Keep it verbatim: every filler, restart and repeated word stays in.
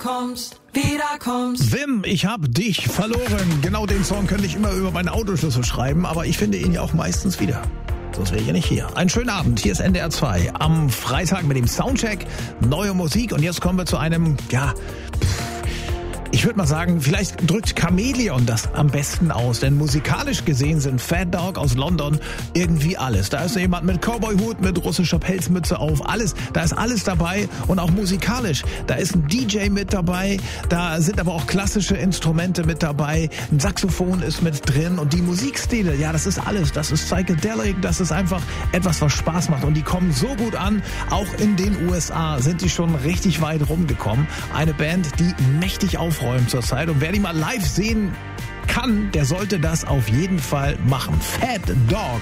kommst, wieder kommst. Wim, ich hab dich verloren. Genau den Song könnte ich immer über meinen Autoschlüssel schreiben, aber ich finde ihn ja auch meistens wieder. Sonst wäre ich ja nicht hier. Einen schönen Abend, hier ist N D R zwei. Am Freitag mit dem Soundcheck, neue Musik und jetzt kommen wir zu einem, ja... Ich würde mal sagen, vielleicht drückt Chameleon das am besten aus, denn musikalisch gesehen sind Fat Dog aus London irgendwie alles. Da ist jemand mit Cowboy-Hut, mit russischer Pelzmütze auf, alles, da ist alles dabei und auch musikalisch. Da ist ein D J mit dabei, da sind aber auch klassische Instrumente mit dabei, ein Saxophon ist mit drin und die Musikstile, ja, das ist alles, das ist psychedelic, das ist einfach etwas, was Spaß macht und die kommen so gut an, auch in den U S A sind die schon richtig weit rumgekommen. Eine Band, die mächtig aufräumt zurzeit und wer die mal live sehen kann, der sollte das auf jeden Fall machen. Fat Dog